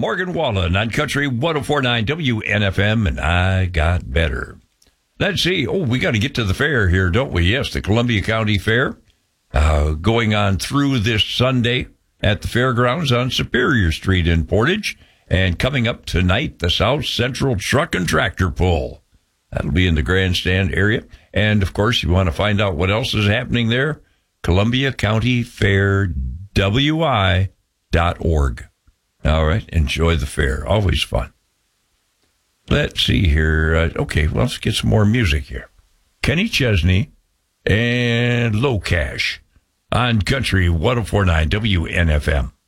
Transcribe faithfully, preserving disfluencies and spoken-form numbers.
Morgan Wallen on Country one oh four point nine W N F M, and I got better. Let's see. Oh, we got to get to the fair here, don't we? Yes, the Columbia County Fair uh, going on through this Sunday at the fairgrounds on Superior Street in Portage. And coming up tonight, the South Central Truck and Tractor Pull. That'll be in the grandstand area. And, of course, you want to find out what else is happening there? Columbia County Fair W I dot org. All right, enjoy the fair. Always fun. Let's see here. Uh, okay, well, let's get some more music here. Kenny Chesney and Low Cash on Country one oh four point nine W N F M.